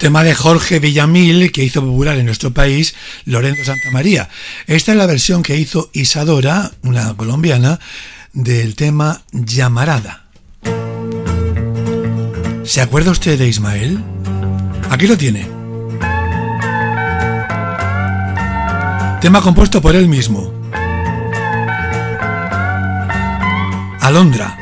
Tema de Jorge Villamil, que hizo popular en nuestro país Lorenzo Santamaría. Esta es la versión que hizo Isadora, una colombiana, del tema Llamarada. ¿Se acuerda usted de Ismael? Aquí lo tiene. Tema compuesto por él mismo. Alondra.